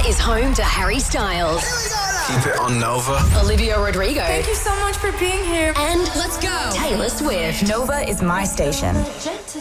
is home to Harry Styles. Keep it on Nova. Olivia Rodrigo. Thank you so much for being here. And let's go, Taylor Swift. Nova is my station.